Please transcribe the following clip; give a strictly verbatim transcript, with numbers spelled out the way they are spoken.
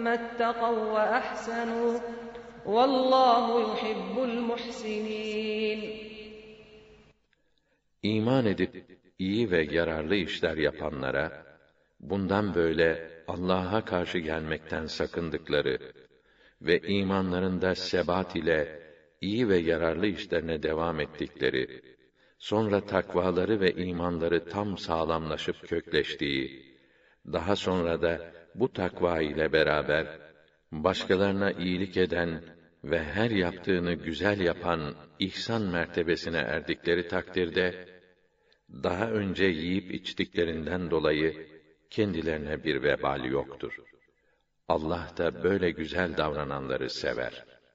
اتقوا وأحسنوا والله يحب المحسنين. İman edip iyi ve yararlı işler yapanlara, bundan böyle Allah'a karşı gelmekten sakındıkları ve imanlarında sebat ile iyi ve yararlı işlerine devam ettikleri, sonra takvaları ve imanları tam sağlamlaşıp kökleştiği, daha sonra da bu takva ile beraber başkalarına iyilik eden ve her yaptığını güzel yapan ihsan mertebesine erdikleri takdirde, daha önce yiyip içtiklerinden dolayı kendilerine bir vebal yoktur. Allah da böyle güzel davrananları sever.